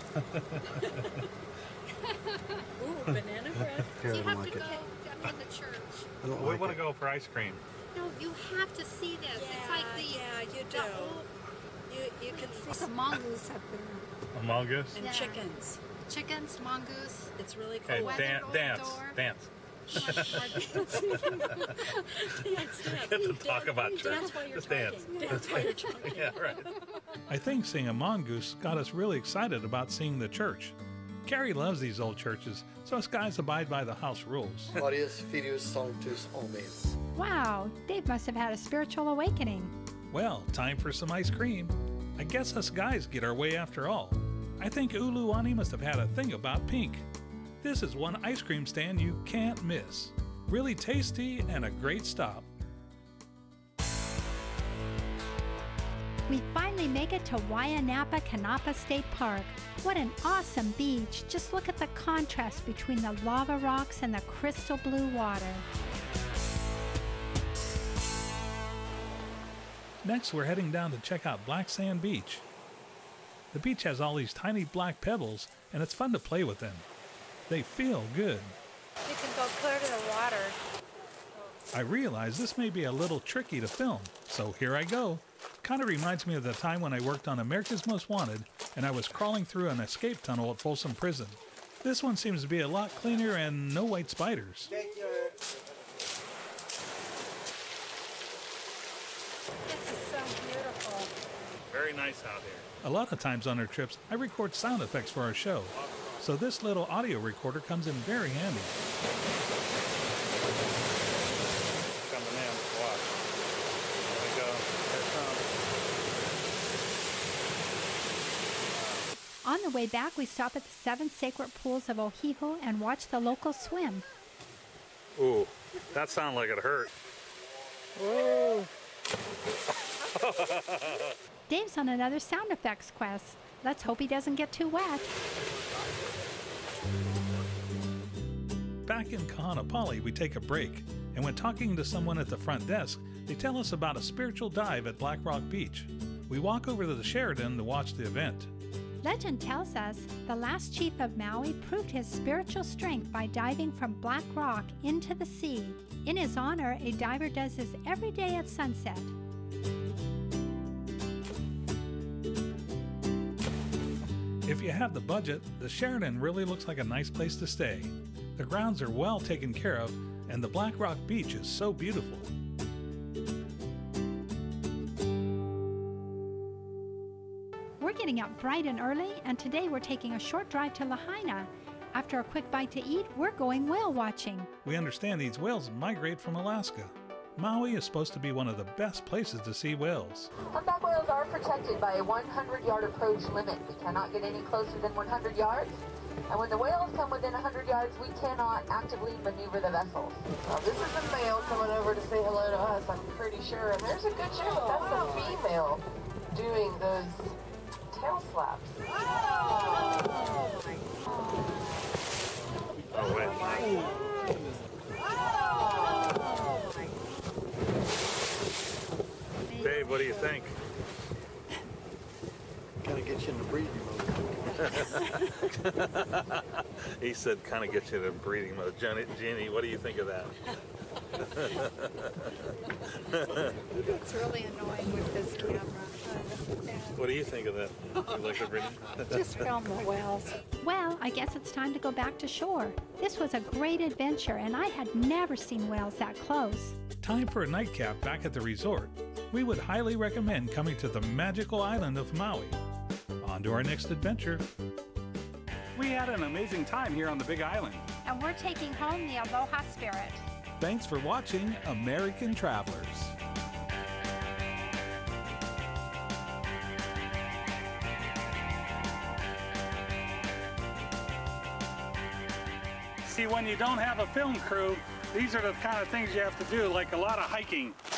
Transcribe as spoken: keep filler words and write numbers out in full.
Ooh, banana bread. Here, You I don't have like to it. go up in the church. I don't We like want it. to go for ice cream. No, you have to see this. Yeah, it's like the yeah, you the do. old You you can see some mongoose up there. A mongoose? and Yeah. chickens. Chickens, mongoose. It's really Okay, cool. Weather dan- door dance, door. dance. You want more dance? Dance, dance. Get to talk about church. Dance while you're Just dance. talking. Dance while you're talking. Yeah, right. I think seeing a mongoose got us really excited about seeing the church. Carrie loves these old churches, so us guys abide by the house rules. Glorious Filius Sanctus Amen. Wow, Dave must have had a spiritual awakening. Well, time for some ice cream. I guess us guys get our way after all. I think Uluwani must have had a thing about pink. This is one ice cream stand you can't miss. Really tasty and a great stop. We finally make it to Wayanapa Kanapa State Park. What an awesome beach. Just look at the contrast between the lava rocks and the crystal blue water. Next, we're heading down to check out Black Sand Beach. The beach has all these tiny black pebbles, and it's fun to play with them. They feel good. You can go clear to the water. I realize this may be a little tricky to film, so here I go. Kind of reminds me of the time when I worked on America's Most Wanted and I was crawling through an escape tunnel at Folsom Prison. This one seems to be a lot cleaner and no white spiders. This is so beautiful. Very nice out here. A lot of times on our trips, I record sound effects for our show, so this little audio recorder comes in very handy. Coming in. Watch. There we go. Here it comes. On the way back, we stop at the seven sacred pools of Ohiho and watch the locals swim. Ooh, that sounded like it hurt. Dave's on another sound effects quest. Let's hope he doesn't get too wet. Back in Kahanapali, we take a break, and when talking to someone at the front desk, they tell us about a spiritual dive at Black Rock Beach. We walk over to the Sheraton to watch the event. Legend tells us the last chief of Maui proved his spiritual strength by diving from Black Rock into the sea. In his honor, a diver does this every day at sunset. If you have the budget, the Sheraton really looks like a nice place to stay. The grounds are well taken care of, and the Black Rock Beach is so beautiful. We're getting up bright and early, and today we're taking a short drive to Lahaina. After a quick bite to eat, we're going whale watching. We understand these whales migrate from Alaska. Maui is supposed to be one of the best places to see whales. Humpback whales are protected by a one hundred yard approach limit. We cannot get any closer than one hundred yards. And when the whales come within one hundred yards, we cannot actively maneuver the vessels. Well, this is a male coming over to say hello to us, I'm pretty sure. And there's a good chance that's a female doing those tail slaps. Oh, wait. Dave, what do you think? Kind of gets you in the breathing mode. He said kind of gets you in breathing mode. Jenny, Jeannie, what do you think of that? It's really annoying with this camera. What do you think of that? You like the breathing? Just film the whales. Well, I guess it's time to go back to shore. This was a great adventure, and I had never seen whales that close. Time for a nightcap back at the resort. We would highly recommend coming to the magical island of Maui. On to our next adventure. We had an amazing time here on the Big Island. And we're taking home the Aloha Spirit. Thanks for watching American Travelers. See, when you don't have a film crew, these are the kind of things you have to do, like a lot of hiking.